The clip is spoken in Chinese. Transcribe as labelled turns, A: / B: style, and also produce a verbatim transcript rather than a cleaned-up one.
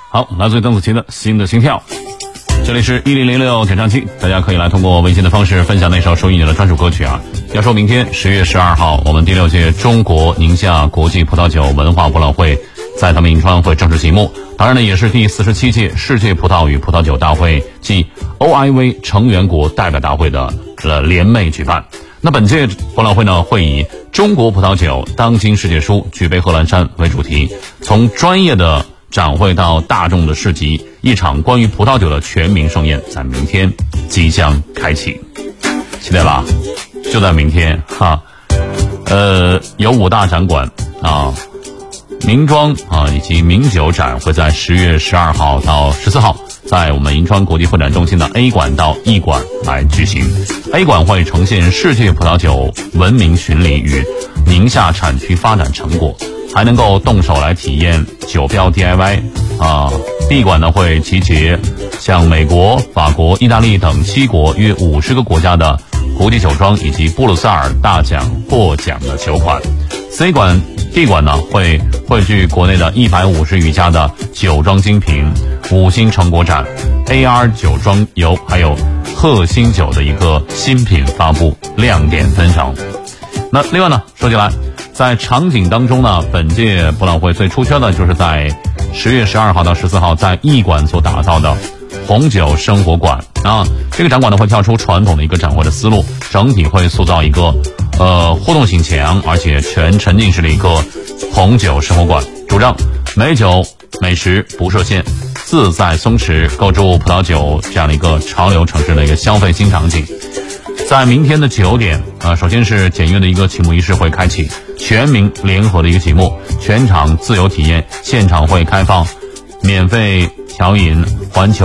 A: 好，来自于邓紫棋的新的心跳。这里是一零零六点唱机，大家可以来通过微信的方式分享那首属于你的专属歌曲啊。要说明天十月十二号，我们第六届中国宁夏国际葡萄酒文化博览会在他们银川会正式启幕，当然呢，也是第四十七届世界葡萄与葡萄酒大会暨 O I V 成员国代表大会的呃联袂举办。那本届博览会呢，会以中国葡萄酒当今世界书，举杯贺兰山为主题，从专业的展会到大众的市集，一场关于葡萄酒的全民盛宴在明天即将开启，期待吧，就在明天哈。呃，有五大展馆啊，名庄啊以及名酒展会在十月十二号到十四号在我们银川国际会展中心的 A 馆到 E 馆来举行。A 馆会呈现世界葡萄酒文明巡礼与宁夏产区发展成果，还能够动手来体验酒标 D I Y 啊。B 馆呢会集结像美国、法国、意大利等七国约五十个国家的国际酒庄以及布鲁塞尔大奖获奖的酒款。C 馆、D 馆呢会汇聚国内的一百五十余家的酒庄精品，五星成果展、A R 酒庄游，还有鹤兴酒的一个新品发布亮点分享。那另外呢，说起来，在场景当中呢，本届博览会最出圈的就是在十月十二号到十四号在 E 馆所打造的红酒生活馆啊。这个展馆呢会跳出传统的一个展会的思路，整体会塑造一个呃互动性强而且全沉浸式的一个红酒生活馆，主张美酒美食不设限，自在松弛，构筑葡萄酒这样的一个潮流城市的一个消费新场景。在明天的九点啊，首先是简约的一个启幕仪式会开启，全民联合的一个启幕，全场自由体验，现场会开放免费调饮环球